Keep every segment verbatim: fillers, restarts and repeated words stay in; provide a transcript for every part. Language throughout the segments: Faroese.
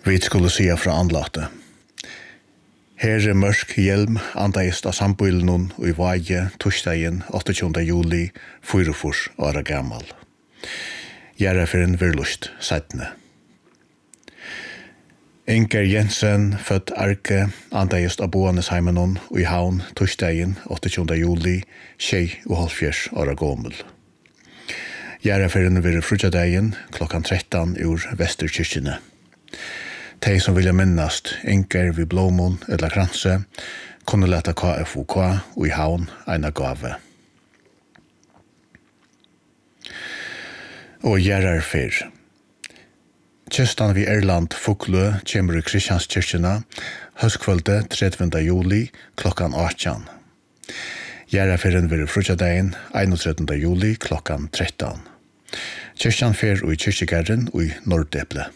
Vi skulle se fra anlate. Her er mørk hjelm andaist av sambilen og i vaje torsdagen åttende juli fyrufors åra gammal. Gjerraferen vir lust settene. Inger Jensen, født Arke, andaist av Boanesheimen og i havn torsdagen åttende juli tjei og halvfjers åra gammel. Gjerraferen vir frutjadagen klokkan tretton ur Vesterkirkene. De som vilja minnast Inger vid Blåmon eller Kranse kunne leta K F O K og i havn eina gave. Og gjerrar fyr. Kjøstan vid Erland Foklø kjemur i Kristianskirkina høstkvölde tredje juli klokkan åttan. Gjerrar fyren vir frutjadagen einogtredje juli klokkan tretton. Kyrkjan fyr og i kyrkjegarden og i Nordeple.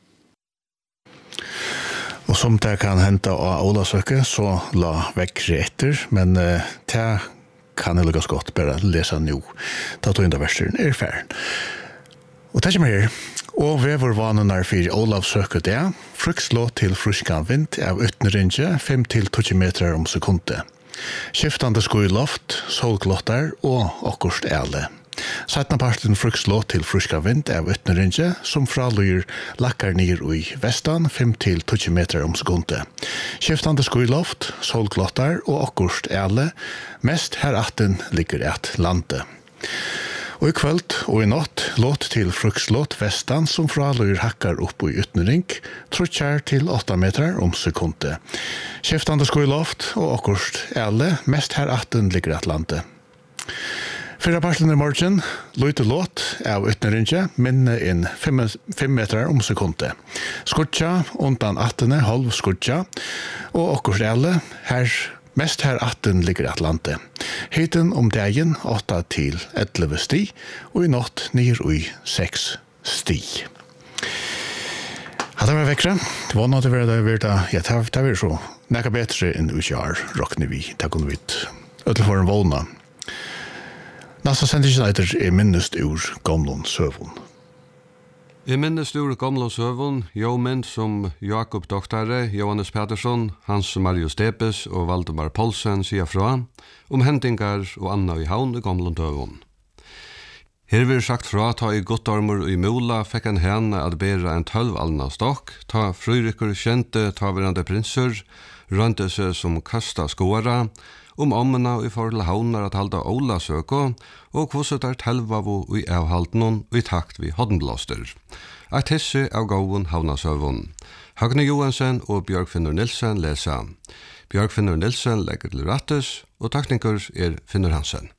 Og som det kan hente av Olavsøke, så la vekkre etter, men uh, det kan jeg lukkast godt bare lese nå. Da tog inn da versen er ferdig. Og det kommer her. Og ved vår vanen er for Olavsøke det, frukslå til fruskan vind av utenrinje fem til tjue meter om sekundet. Skiftande skoiloft, solglottar og okkurst æle. Sætna parten frukslå til fruska vind av utenrinje, som fralyr lakkar nir i vestan fem til tjue meter om sekundet. Skiftande skoiloft, solglottar og okkurst æle, mest her atten ligger et lande. Og i kvöld og i natt låt til frukslåt vestan som fralyr hakkar opp i utenring, truttjar til åtta meter om sekundet. Skiftande skoiloft og okkurst æle, mest her atten ligger et lande. Fyra parten i morgen, løyte låt av utenrinje, minne inn fem meter om sekundet. Skutja, undan attene, halv skutja, og okkurs æle, her, mest her atten ligger Atlante. Hiten om dagen åtta til elleve sti, og i natt nir ui seks sti. Hadde vært vekkere, det var noe til å være det, ja, det var så nekka bedre enn utjar, råkne vi, takk om vi, ødel for en vålna. Nasta sendingen eiter er minnest ur gamlon søvun. Jeg minnest ur gamlon søvun, jo mynd som Jakob Doktare, Johannes Pedersson, Hans Marius Depes og Valdemar Polsen sier fra, om hendingar og anna i havn i gamlon søvun. Her vil sagt fra ta i Gottormur i Mola fikk en henne at bæra en tølvalna stokk, ta frøyrykker kjente taverande prinser, rønte seg som kasta skåra, om ommena i forhold havnar at halda Ola søko, og hvordan der telvavu i avhalden og i takt vi hoddenblåster. Et hisse av gaven havnasøvun. Høgne Johansen og Bjørgfinnur Nilsen lesa. Bjørgfinnur Nilsen legger til rattes, og takniker er Finnur Hansen.